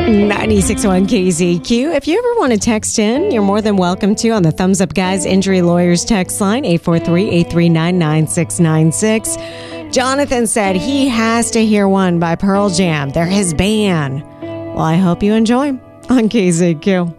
96.1 KZQ. If you ever want to text in, you're more than welcome to on the Thumbs Up Guys Injury Lawyers text line, 843-839-9696. Jonathan said he has to hear one by Pearl Jam. They're his band. Well, I hope you enjoy on KZQ.